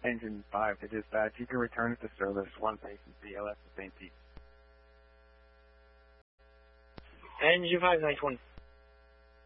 Engine 5 to dispatch. You can return it to service. One patient, BLS to St. Pete. Engine 5, 920.